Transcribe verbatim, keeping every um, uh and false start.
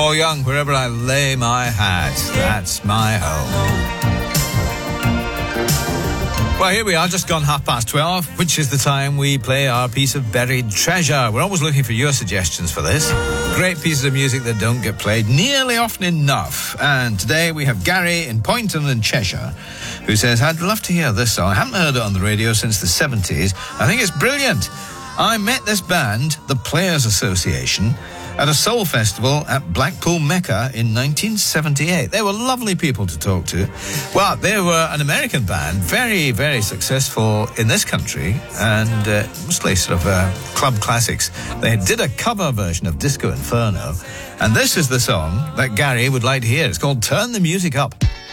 Paul Young, Wherever I Lay My Hat, that's my home. Well, here we are, just gone half past twelve, which is the time we play our piece of buried treasure. We're always looking for your suggestions for this. Great pieces of music that don't get played nearly often enough. And today we have Gary in Poynton in Cheshire, who says, I'd love to hear this song. I haven't heard it on the radio since the seventies. I think it's brilliant. I met this band, the Players Association, at a soul festival at Blackpool Mecca in nineteen seventy-eight. They were lovely people to talk to. Well, they were an American band, very, very successful in this country, and uh, mostly sort of uh, club classics. They did a cover version of Disco Inferno, and this is the song that Gary would like to hear. It's called Turn the Music Up.